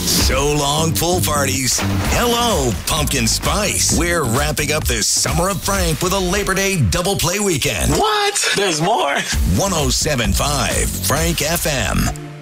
So long, pool parties. Hello, pumpkin spice. We're wrapping up this summer of Frank with a Labor Day double play weekend. What? There's more? 107.5 Frank FM.